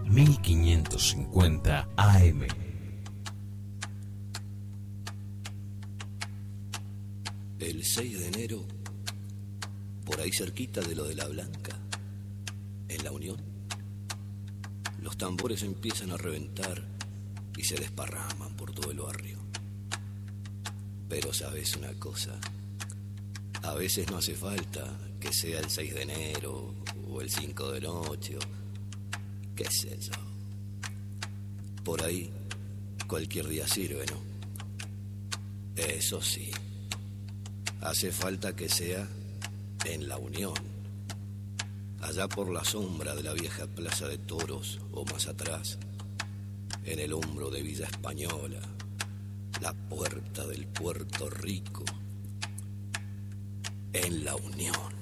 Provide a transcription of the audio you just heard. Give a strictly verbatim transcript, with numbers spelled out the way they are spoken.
mil quinientos cincuenta A M. El seis de enero, por ahí cerquita de lo de la Blanca, en la Unión, los tambores empiezan a reventar y se desparraman por todo el barrio. Pero sabes una cosa, a veces no hace falta que sea el seis de enero o el cinco de noche o qué sé yo. Por ahí cualquier día sirve, ¿no? Eso sí, hace falta que sea en la Unión, allá por la sombra de la vieja plaza de toros o más atrás, en el hombro de Villa Española, la puerta del Puerto Rico, en la Unión.